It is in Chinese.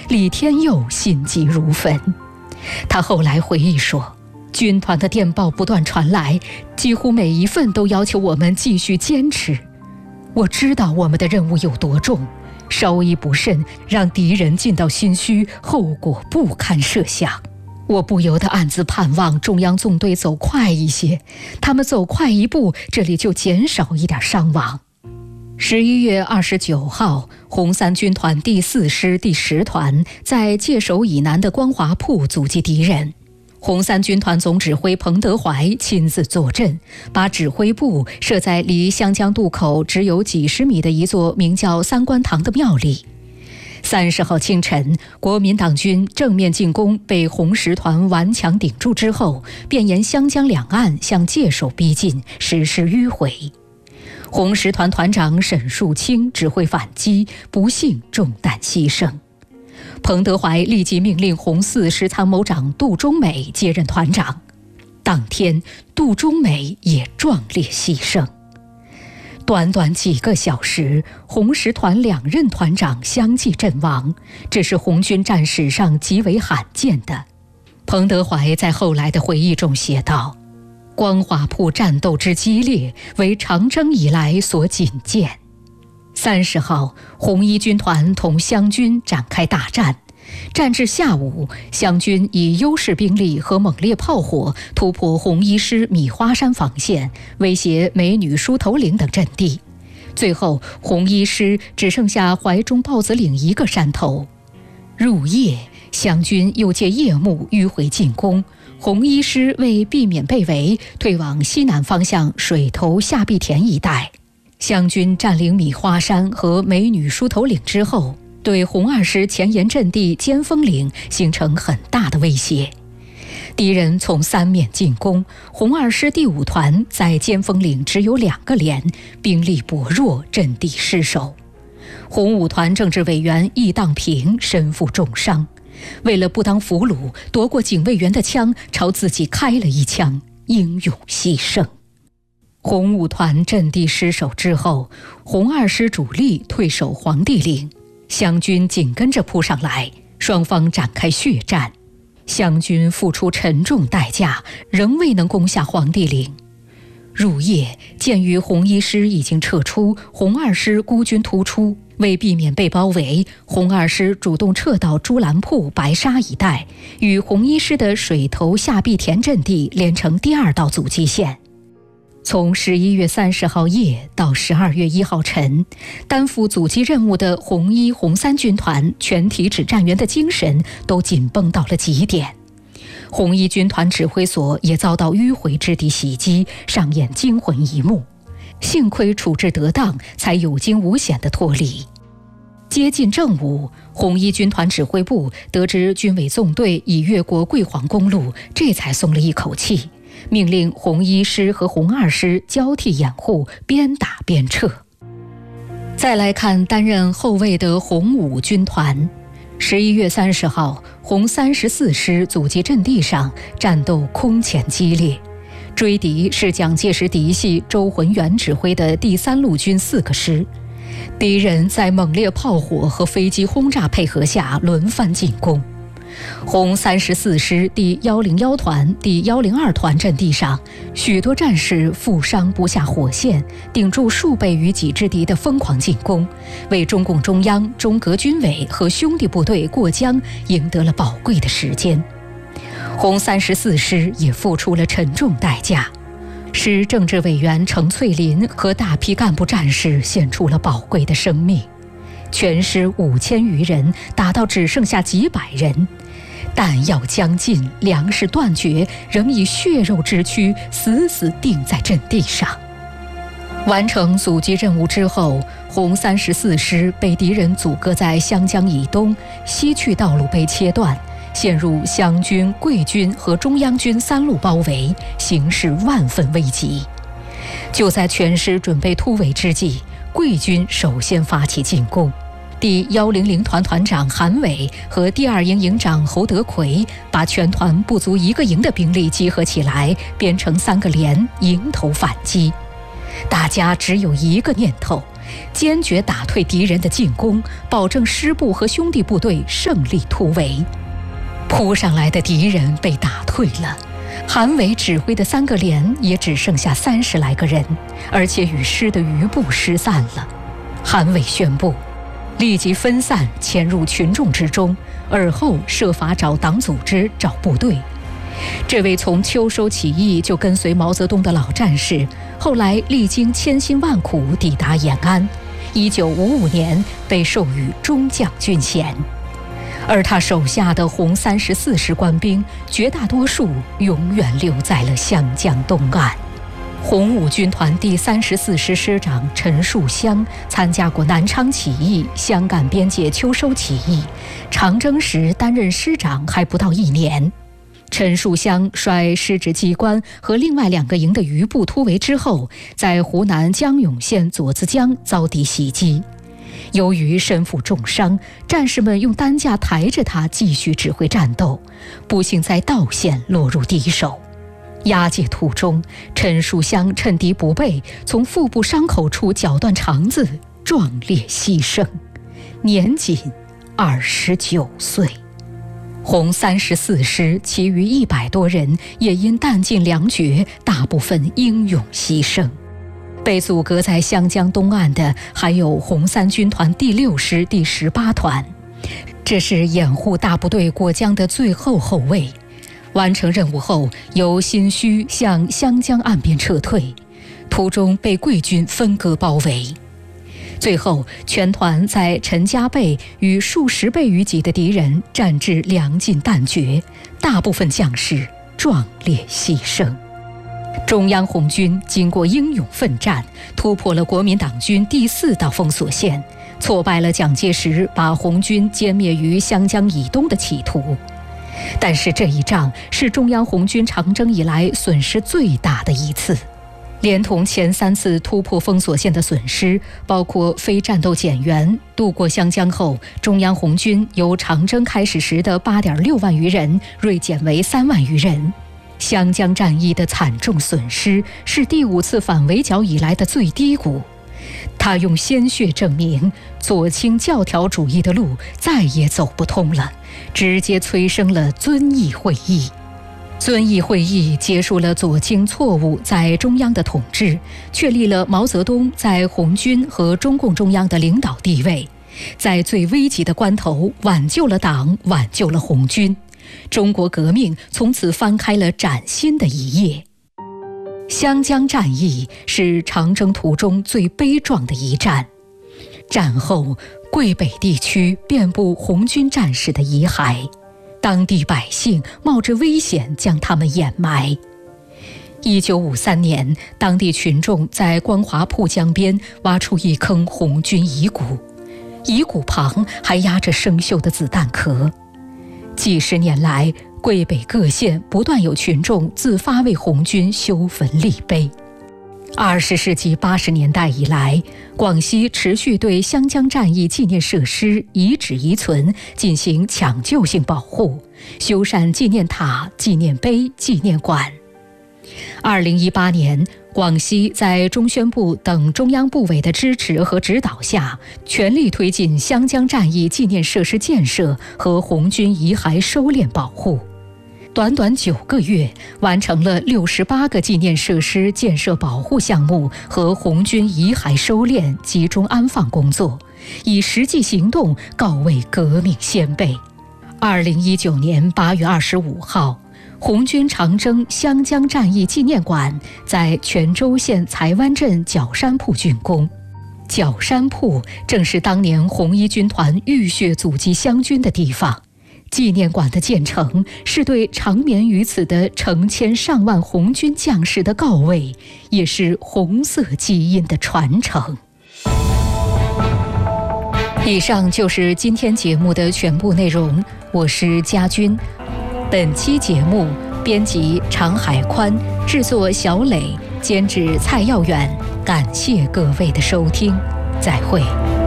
李天佑心急如焚。他后来回忆说，军团的电报不断传来，几乎每一份都要求我们继续坚持。我知道我们的任务有多重，稍一不慎，让敌人进到心虚，后果不堪设想。我不由得暗自盼望中央纵队走快一些，他们走快一步，这里就减少一点伤亡。11月29号，红三军团第4师第10团在界首以南的光华铺阻击敌人。红三军团总指挥彭德怀亲自坐镇，把指挥部设在离湘江渡口只有几十米的一座名叫三官堂的庙里。30号清晨，国民党军正面进攻被红10团顽强顶住之后，便沿湘江两岸向界首逼近，实施迂回。红10团团长沈树清指挥反击，不幸中弹牺牲。彭德怀立即命令红4师参谋长杜忠美接任团长，当天杜忠美也壮烈牺牲。短短几个小时，红10团2任团长相继阵亡，这是红军战史上极为罕见的。彭德怀在后来的回忆中写道，光华铺战斗之激烈，为长征以来所仅见。30号，红一军团同湘军展开大战，战至下午，湘军以优势兵力和猛烈炮火突破红一师米花山防线，威胁美女梳头岭等阵地。最后，红一师只剩下怀中豹子岭一个山头。入夜，湘军又借夜幕迂回进攻，红一师为避免被围，退往西南方向水头下碧田一带。湘军占领米花山和美女梳头岭之后，对红2师前沿阵地尖峰岭形成很大的威胁。敌人从3面进攻，红2师第5团在尖峰岭只有2个连，兵力薄弱，阵地失守。红5团政治委员易当平身负重伤，为了不当俘虏，夺过警卫员的枪，朝自己开了一枪，英勇牺牲。红5团阵地失守之后，红2师主力退守黄帝岭，湘军紧跟着扑上来，双方展开血战。湘军付出沉重代价，仍未能攻下黄帝岭。入夜，鉴于红一师已经撤出，红2师孤军突出，为避免被包围，红2师主动撤到朱兰铺、白沙一带，与红一师的水头下碧田阵地连成第2道阻击线。从11月30号夜到12月1号晨，担负阻击任务的红1、红3军团全体指战员的精神都紧绷到了极点。红一军团指挥所也遭到迂回之敌袭击，上演惊魂一幕。幸亏处置得当，才有惊无险地脱离。接近正午，红一军团指挥部得知军委纵队已越过桂黄公路，这才松了一口气，命令红一师和红2师交替掩护，边打边撤。再来看担任后卫的红5军团。11月30号，红34师阻击阵地上战斗空前激烈，追敌是蒋介石嫡系周浑元指挥的第3路军4个师。敌人在猛烈炮火和飞机轰炸配合下轮番进攻。红34师第101团、第102团阵地上，许多战士负伤不下火线，顶住数倍于己之敌的疯狂进攻，为中共中央、中革军委和兄弟部队过江赢得了宝贵的时间。红34师也付出了沉重代价，师政治委员程翠林和大批干部战士献出了宝贵的生命。全师5000余人打到只剩下几百人，弹药将尽，粮食断绝，仍以血肉之躯死死钉在阵地上。完成阻击任务之后，红34师被敌人阻隔在湘江以东，西去道路被切断，陷入湘军、桂军和中央军3路包围，形势万分危急。就在全师准备突围之际，桂军首先发起进攻。第100团团长韩伟和第2营营长侯德奎把全团不足1个营的兵力集合起来，编成3个连，迎头反击。大家只有一个念头， 坚决打退敌人的进攻，保证师部和兄弟部队胜利突围。扑上来的敌人被打退了，韩伟指挥的3个连也只剩下30来个人，而且与师的余部失散了。韩伟宣布立即分散潜入群众之中，而后设法找党组织、找部队。这位从秋收起义就跟随毛泽东的老战士，后来历经千辛万苦抵达延安，1955年被授予中将军衔。而他手下的红34师官兵，绝大多数永远留在了湘江东岸。红五军团第34师师长陈树湘参加过南昌起义、湘赣边界秋收起义，长征时担任师长还不到1年。陈树湘率师直机关和另外2个营的余部突围之后，在湖南江永县左子江遭敌袭击。由于身负重伤，战士们用担架抬着他继续指挥战斗，不幸在道县落入敌手。押解途中，陈树湘趁敌不备，从腹部伤口处绞断肠子，壮烈牺牲，年仅29岁。红34师其余100多人也因弹尽粮绝，大部分英勇牺牲。被阻隔在湘江东岸的还有红3军团第6师第18团，这是掩护大部队过江的最后后卫。完成任务后，由新圩向湘江岸边撤退，途中被桂军分割包围。最后，全团在陈家背与数十倍于己的敌人战至粮尽弹绝，大部分将士壮烈牺牲。中央红军经过英勇奋战，突破了国民党军第4道封锁线，挫败了蒋介石把红军歼灭于湘江以东的企图。但是这一仗是中央红军长征以来损失最大的一次，连同前3次突破封锁线的损失，包括非战斗减员，渡过湘江后，中央红军由长征开始时的8.6万余人锐减为3万余人。湘江战役的惨重损失是第5次反围剿以来的最低谷。他用鲜血证明左倾教条主义的路再也走不通了，直接催生了遵义会议。遵义会议结束了左倾错误在中央的统治，确立了毛泽东在红军和中共中央的领导地位，在最危急的关头挽救了党，挽救了红军。中国革命从此翻开了崭新的一页。湘江战役是长征途中最悲壮的一战。战后，桂北地区遍布红军战士的遗骸，当地百姓冒着危险将他们掩埋。1953年，当地群众在光华铺江边挖出一坑红军遗骨，遗骨旁还压着生锈的子弹壳。几十年来，桂北各县不断有群众自发为红军修坟立碑。20世纪80年代以来，广西持续对湘江战役纪念设施、遗址遗存进行抢救性保护，修缮纪念塔、纪念碑、纪念馆。2018年，广西在中宣部等中央部委的支持和指导下，全力推进湘江战役纪念设施建设和红军遗骸收敛保护。短短9个月，完成了68个纪念设施建设保护项目和红军遗骸收敛集中安放工作，以实际行动告慰革命先辈。2019年8月25号，红军长征湘江战役纪念馆在泉州县才湾镇角山铺竣工。角山铺正是当年红一军团浴血阻击湘军的地方。纪念馆的建成是对长眠于此的成千上万红军将士的告慰，也是红色基因的传承。以上就是今天节目的全部内容，我是佳君。本期节目编辑常海宽，制作小磊，监制蔡耀远。感谢各位的收听，再会。